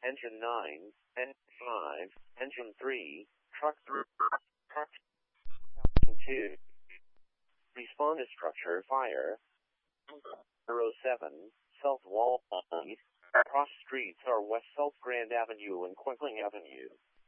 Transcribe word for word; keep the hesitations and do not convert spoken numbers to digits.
Engine nine, Engine five, Engine three, Truck three, Truck two. Respawn structure fire. zero seven, South Wall East. Cross streets are West South Grand Avenue and Quinkling Avenue.